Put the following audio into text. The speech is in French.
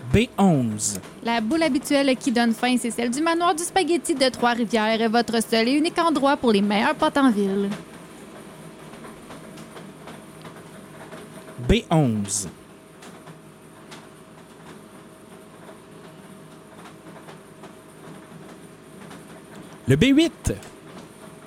B11. La boule habituelle qui donne faim, c'est celle du manoir du spaghetti de Trois-Rivières, votre seul et unique endroit pour les meilleurs potes en ville. B11. Le B8.